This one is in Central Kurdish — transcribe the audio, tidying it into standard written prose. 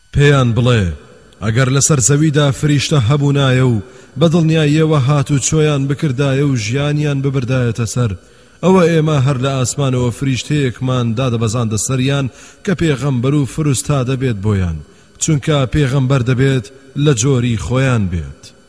پێیان بڵێ ئەگەر لەسەر زەویدا فریشتە هەبوونایە و بەدڵنیاییەوە هات و چۆیان بکردایە و ژیانیان ببردایەتە سەر، ئەوە ئێمە هەر لە ئاسمانەوە فریشتەیەکمان دادەبەزاندە سەریان کە پێغەمبەر و فروستا دەبێت بۆیان، چونکە پێغەمبەر دەبێت لە جۆری خۆیان بێت.